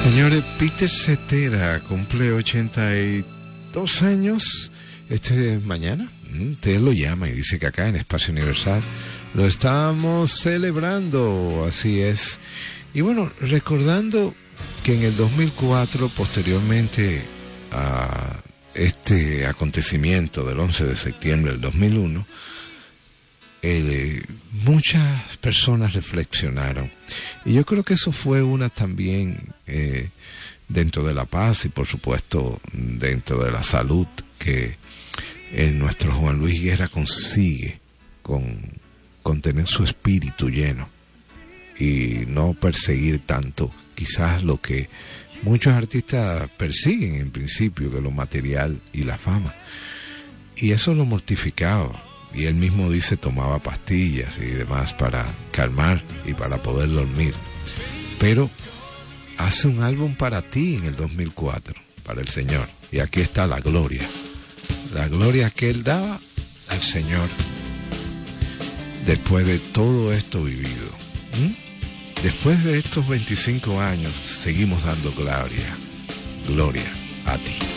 Señores, Peter Cetera cumple 82 años mañana. Usted lo llama y dice que acá en Espacio Universal lo estamos celebrando, así es. Y bueno, recordando que en el 2004, posteriormente a este acontecimiento del 11 de septiembre del 2001, muchas personas reflexionaron, y yo creo que eso fue una también dentro de la paz y por supuesto dentro de la salud que nuestro Juan Luis Guerra consigue con tener su espíritu lleno y no perseguir tanto quizás lo que muchos artistas persiguen en principio, que lo material y la fama, y eso lo mortificaba. Y él mismo dice tomaba pastillas y demás para calmar y para poder dormir. Pero hace un álbum para ti en el 2004, para el Señor. Y aquí está la gloria que él daba al Señor después de todo esto vivido. Después de estos 25 años seguimos dando gloria a ti.